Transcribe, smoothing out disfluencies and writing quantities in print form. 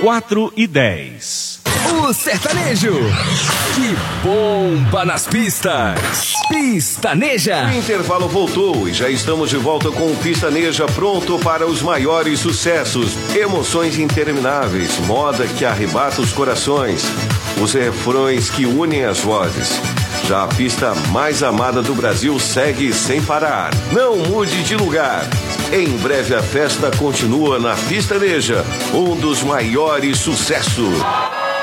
4h10. O sertanejo que bomba nas pistas. Pistaneja. O intervalo voltou e já estamos de volta com o Pistaneja, pronto para os maiores sucessos, emoções intermináveis, moda que arrebata os corações, os refrões que unem as vozes. Já a pista mais amada do Brasil segue sem parar. Não mude de lugar. Em breve a festa continua na Pistaneja, um dos maiores sucessos.